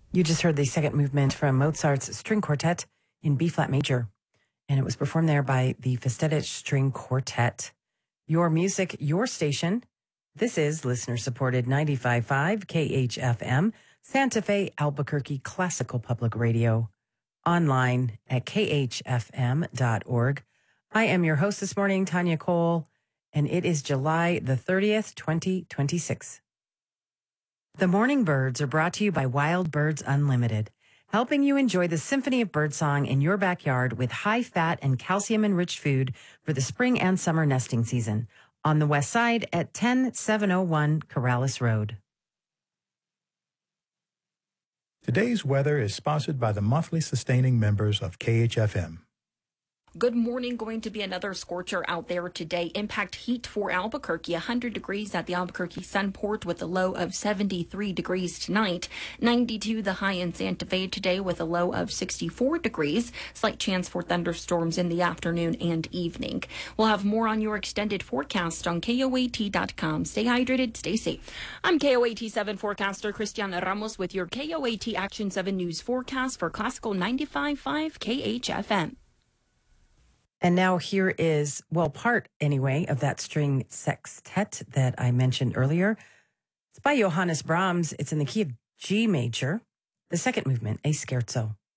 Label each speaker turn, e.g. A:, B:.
A: You just heard the second movement from Mozart's String Quartet in B-flat major, and it was performed there by the Festetics String Quartet. Your music, your station. This is listener-supported 95.5 KHFM, Santa Fe, Albuquerque Classical Public Radio, online at khfm.org. I am your host this morning, Tanya Cole, and it is July the 30th, 2026. The Morning Birds are brought to you by Wild Birds Unlimited, helping you enjoy the symphony of birdsong in your backyard with high-fat and calcium-enriched food for the spring and summer nesting season. On the west side at 10701 Corrales Road.
B: Today's weather is sponsored by the monthly sustaining members of KHFM.
C: Good morning. Going to be another scorcher out there today. Impact heat for Albuquerque, 100 degrees at the Albuquerque Sunport with a low of 73 degrees tonight. 92 the high in Santa Fe today with a low of 64 degrees. Slight chance for thunderstorms in the afternoon and evening. We'll have more on your extended forecast on KOAT.com. Stay hydrated, stay safe. I'm KOAT 7 forecaster Cristiana Ramos with your KOAT Action 7 News forecast for Classical 95.5 KHFM.
A: And now here is, well, part anyway of that string sextet that I mentioned earlier. It's by Johannes Brahms. It's in the key of G major, the second movement, a scherzo.